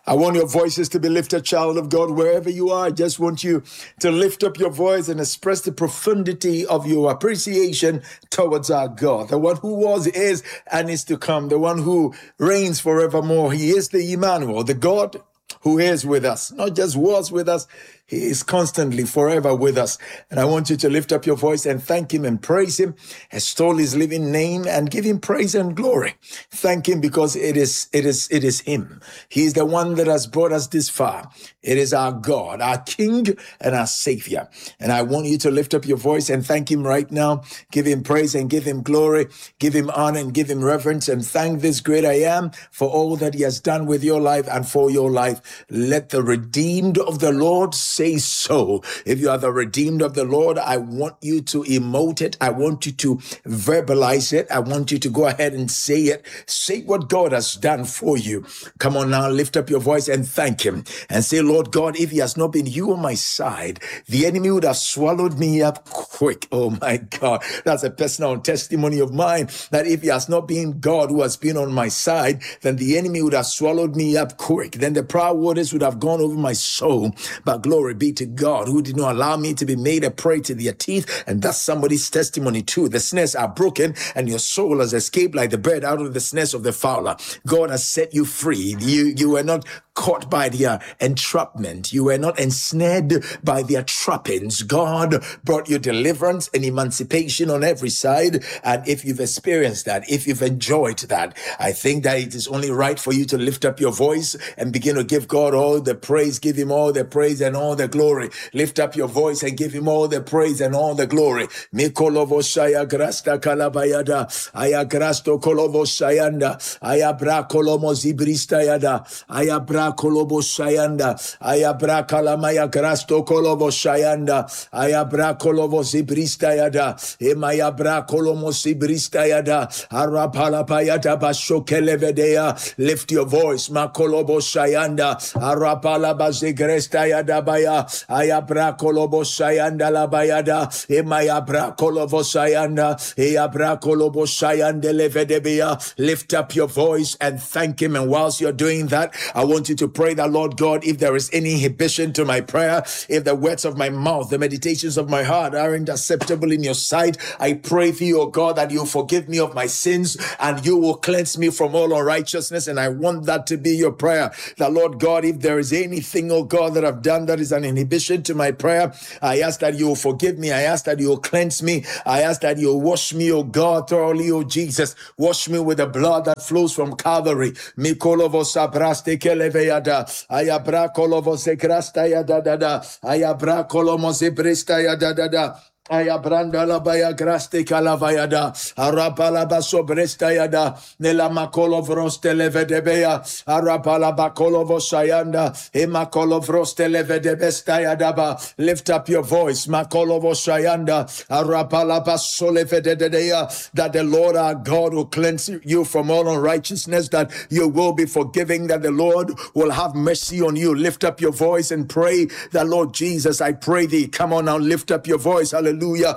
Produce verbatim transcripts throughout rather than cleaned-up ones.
I want your voices to be lifted, child of God, wherever you are. I just want you to lift up your voice and express the profundity of your appreciation towards our God, the one who was, is, and is to come, the one who reigns forevermore. He is the Emmanuel, the God who is with us, not just was with us, he is constantly, forever with us. And I want you to lift up your voice and thank him and praise him, extol his living name and give him praise and glory. Thank him because it is, it is, it is him. He is the one that has brought us this far. It is our God, our King and our Savior. And I want you to lift up your voice and thank him right now. Give him praise and give him glory, give him honor and give him reverence, and thank this great I am for all that he has done with your life and for your life. Let the redeemed of the Lord say so. If you are the redeemed of the Lord, I want you to emote it. I want you to verbalize it. I want you to go ahead and say it. Say what God has done for you. Come on now, lift up your voice and thank him and say, Lord God, if he has not been you on my side, the enemy would have swallowed me up quick. Oh my God, that's a personal testimony of mine, that if he has not been God who has been on my side, then the enemy would have swallowed me up quick. Then the proud waters would have gone over my soul. But glory be to God who did not allow me to be made a prey to their teeth. And that's somebody's testimony too. The snares are broken and your soul has escaped like the bird out of the snares of the fowler. God has set you free. You, you were not caught by their entrapment. You were not ensnared by their trappings. God brought you deliverance and emancipation on every side. And if you've experienced that, if you've enjoyed that, I think that it is only right for you to lift up your voice and begin to give God all the praise. Give him all the praise and all the glory. Lift up your voice and give him all the praise and all the glory. Mikolovo shaya grasta kalabayada. Aya grasto kolovo shayanda. Aya bra kolomo zibrista yada. Aya bra kolobo shayanda. Aya bra kalamaya grasto kolovo shayanda. Aya bra kolovo zibrista yada. Emaya bra kolomo zibrista yada. Arapala payata bashokelevedea. Lift your voice. Makolobo shayanda. Arapala bazigresta yada baya. Aya bra kolobo shayanda la bayada. Emaya bra kolovo shayanda. Aya bra kolobo shayanda levedebea. Lift up your voice and thank him. And whilst you're doing that, I want you to pray that, Lord God, if there is any inhibition to my prayer, if the words of my mouth, the meditations of my heart aren't acceptable in your sight, I pray for you, O God, that you forgive me of my sins and you will cleanse me from all unrighteousness. And I want that to be your prayer. That, Lord God, if there is anything, O God, that I've done that is an inhibition to my prayer, I ask that you will forgive me. I ask that you will cleanse me. I ask that you will wash me, O God, thoroughly, O Jesus. Wash me with the blood that flows from Calvary. Mikolovo sabraste keleveyada. Ayabra kolovo sekrasta yada dada. Ayabra kolomo zebresta yada dada. Ayabranda la baya graste calavayada, arapala baso bresta yada, nela makolo vroste levedebea, arapala bakolo vosayanda, emakolo vroste levedebesta yadaba. Lift up your voice, makolo vosayanda, arapala baso levededea, that the Lord our God will cleanse you from all unrighteousness, that you will be forgiving, that the Lord will have mercy on you. Lift up your voice and pray that, Lord Jesus, I pray thee. Come on now, lift up your voice. Hallelujah. Hallelujah.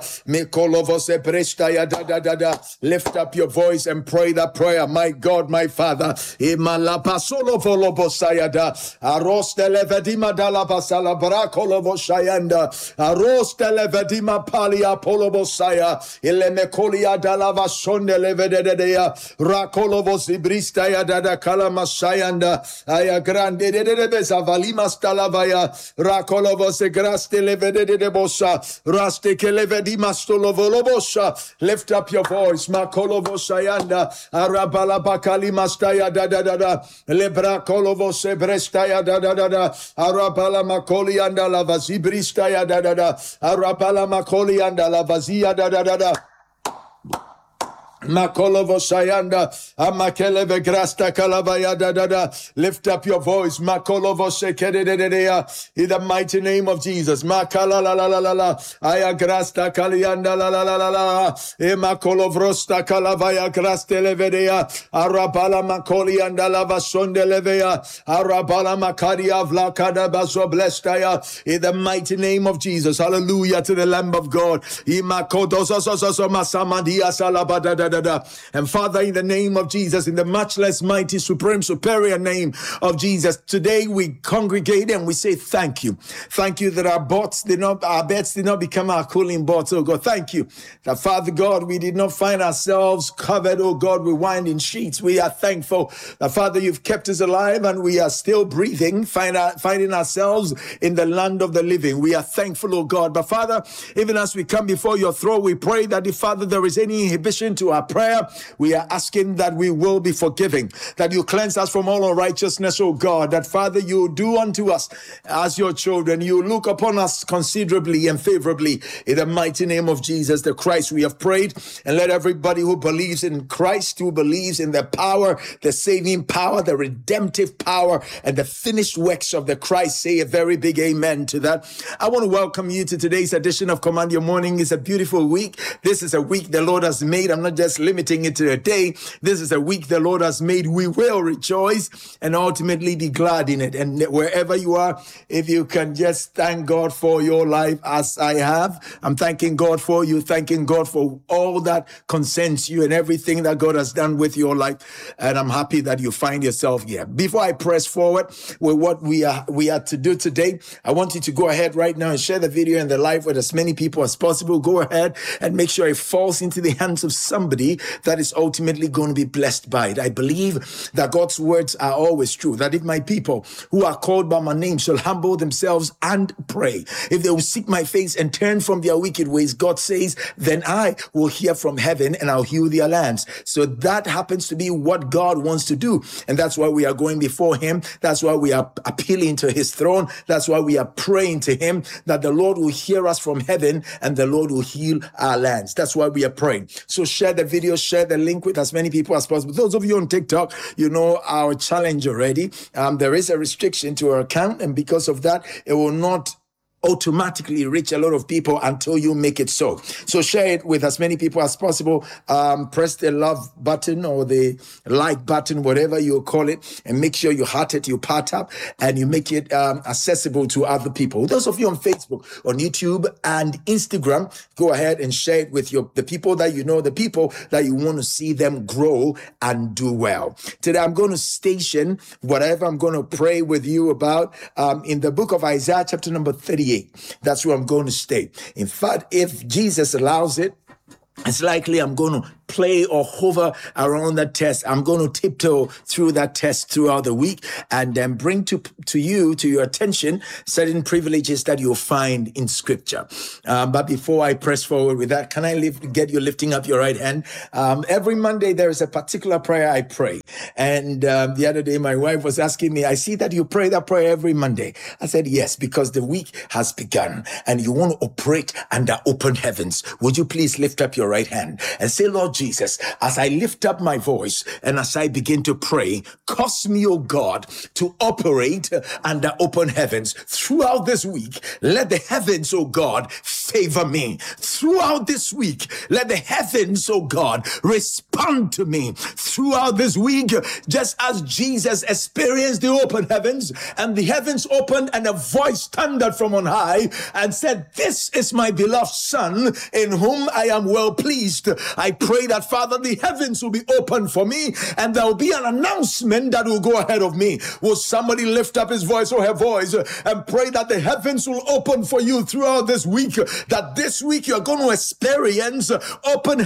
Lift up your voice and pray that prayer. My God, my Father. Aya grande de de bezavalima stalavaya rakolovo se graste levede de bossa raste kelevedi mastolovolobosha. Lift up your voice. Makolovo sayanda arabala bakali mastaya da da da da lebra kolovo se brestaya da da da da arabala makoli anda la vazibristaya da da da arabala makoli anda la vazia da da da da. Makolovo sayanda amakeleve grasta kalavaya da da da. Lift up your voice. Makolovo sekedededea. In the mighty name of Jesus. Makala la la la la la. Aya grasta kalianda la la la la la. Emakolovrosta kalavaya graste levedea. Arabala makoli anda la vasonde levea. Arabala makaria vlakada baso blestaya. In the mighty name of Jesus. Hallelujah to the Lamb of God. Imakodosososo masamadia salabada. And Father, in the name of Jesus, in the matchless, mighty, supreme, superior name of Jesus, today we congregate and we say thank you. Thank you that our bots did not, our beds did not become our cooling bots, oh God. Thank you that, Father God, we did not find ourselves covered, oh God, with winding sheets. We are thankful that, Father, you've kept us alive and we are still breathing, find our, finding ourselves in the land of the living. We are thankful, oh God. But Father, even as we come before your throne, we pray that if, Father, there is any inhibition to our prayer, we are asking that we will be forgiving, that you cleanse us from all unrighteousness, oh God, that, Father, you do unto us as your children. You look upon us considerably and favorably. In the mighty name of Jesus, the Christ, we have prayed. And let everybody who believes in Christ, who believes in the power, the saving power, the redemptive power, and the finished works of the Christ, say a very big amen to that. I want to welcome you to today's edition of Command Your Morning. It's a beautiful week. This is a week the Lord has made. I'm not just limiting it to a day. This is a week the Lord has made. We will rejoice and ultimately be glad in it. And wherever you are, if you can just thank God for your life as I have. I'm thanking God for you, thanking God for all that concerns you and everything that God has done with your life. And I'm happy that you find yourself here. Before I press forward with what we are we are to do today, I want you to go ahead right now and share the video and the live with as many people as possible. Go ahead and make sure it falls into the hands of somebody that is ultimately going to be blessed by it. I believe that God's words are always true, that if my people who are called by my name shall humble themselves and pray, if they will seek my face and turn from their wicked ways, God says, then I will hear from heaven and I'll heal their lands. So that happens to be what God wants to do. And that's why we are going before him. That's why we are appealing to his throne. That's why we are praying to him that the Lord will hear us from heaven and the Lord will heal our lands. That's why we are praying. So share the video, share the link with as many people as possible. Those of you on TikTok, you know our challenge already. Um, there is a restriction to our account, and because of that, it will not automatically reach a lot of people until you make it so. So share it with as many people as possible. Um, press the love button or the like button, whatever you call it, and make sure you heart it, you part up, and you make it um, accessible to other people. Those of you on Facebook, on YouTube, and Instagram, go ahead and share it with your the people that you know, the people that you want to see them grow and do well. Today, I'm going to station whatever I'm going to pray with you about um, in the book of Isaiah, chapter number thirty-eight. That's where I'm going to stay. In fact, if Jesus allows it, it's likely I'm going to play or hover around that test. I'm going to tiptoe through that test throughout the week and then bring to, to you, to your attention, certain privileges that you'll find in scripture. Um, but before I press forward with that, can I lift, get you lifting up your right hand? Um, every Monday, there is a particular prayer I pray. And um, the other day, my wife was asking me, I see that you pray that prayer every Monday. I said, yes, because the week has begun and you want to operate under open heavens. Would you please lift up your right hand and say, Lord Jesus, as I lift up my voice and as I begin to pray, cause me, oh God, to operate under open heavens throughout this week. Let the heavens, oh God, favor me throughout this week. Let the heavens, oh God, respond to me throughout this week, just as Jesus experienced the open heavens, and the heavens opened and a voice thundered from on high and said, this is my beloved Son in whom I am well pleased. I pray that, Father, the heavens will be open for me and there will be an announcement that will go ahead of me. Will somebody lift up his voice or her voice and pray that the heavens will open for you throughout this week, that this week you're going to experience open